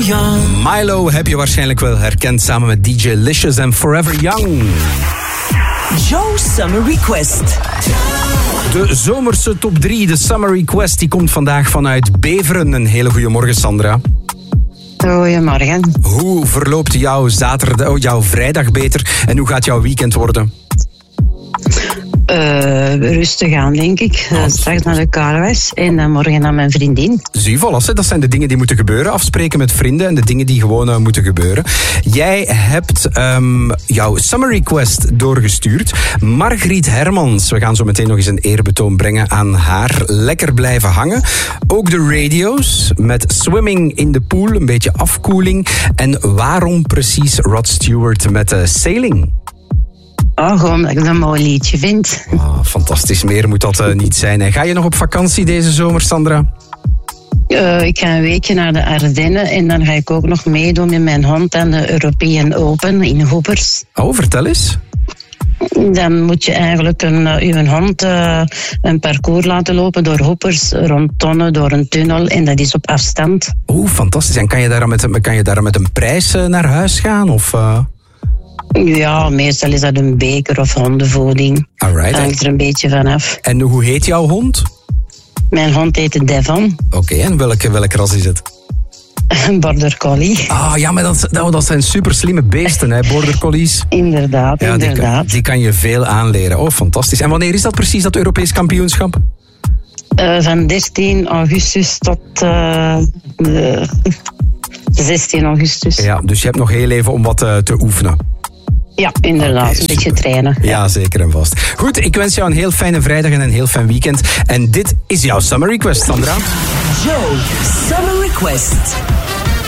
Young. Milo heb je waarschijnlijk wel herkend samen met DJ Licious en Forever Young. Joe Summer Request. De zomerse top 3, de Summer Request, die komt vandaag vanuit Beveren. Een hele goede morgen, Sandra. Goedemorgen. Hoe verloopt jouw vrijdag beter en hoe gaat jouw weekend worden? Rustig aan, denk ik. Straks naar de carwas en dan morgen naar mijn vriendin. Zie, voilà, dat zijn de dingen die moeten gebeuren. Afspreken met vrienden en de dingen die gewoon moeten gebeuren. Jij hebt jouw Summer Request doorgestuurd. Margriet Hermans, we gaan zo meteen nog eens een eerbetoon brengen aan haar. Lekker blijven hangen. Ook de radio's met Swimming in the Pool, een beetje afkoeling. En waarom precies Rod Stewart met Sailing? Oh, gewoon dat ik dat een mooi liedje vind. Oh, fantastisch, meer moet dat niet zijn. En ga je nog op vakantie deze zomer, Sandra? Ik ga een weekje naar de Ardennen en dan ga ik ook nog meedoen met mijn hond aan de European Open in Hoepers. Oh, vertel eens. Dan moet je eigenlijk uw hond een parcours laten lopen door Hoepers, rond Tonne, door een tunnel en dat is op afstand. Oh, fantastisch. En kan je daar met een prijs naar huis gaan? Of... Ja, meestal is dat een beker of hondenvoeding. Alright. Hangt er een beetje vanaf. En hoe heet jouw hond? Mijn hond heet Devon. Oké, en welke ras is het? Een border collie. Ah, ja, maar dat zijn super slimme beesten, hè, border collies. Inderdaad, ja, inderdaad. Die kan je veel aanleren. Oh, fantastisch. En wanneer is dat precies, dat Europees kampioenschap? Van 13 augustus tot 16 augustus. Ja, dus je hebt nog heel even om wat te oefenen. Ja, inderdaad. Okay, een beetje trainen. Ja, zeker en vast. Goed, ik wens jou een heel fijne vrijdag en een heel fijn weekend. En dit is jouw Summer Request, Sandra. Joe Summer Request.